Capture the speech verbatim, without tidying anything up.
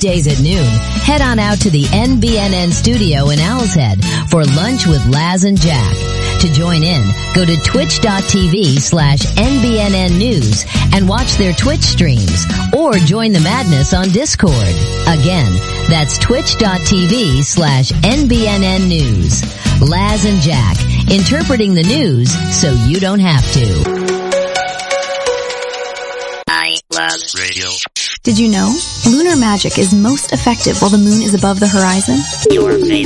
weekdays at noon, head on out to the N B N N studio in Owl's Head for Lunch with Laz and Jack. To join in, go to twitch.tv slash NBNN News and watch their Twitch streams or join the madness on Discord. Again, that's twitch.tv slash NBNN News. Laz and Jack, interpreting the news so you don't have to. I love radio. Did you know? Lunar magic is most effective while the moon is above the horizon. Your favorite.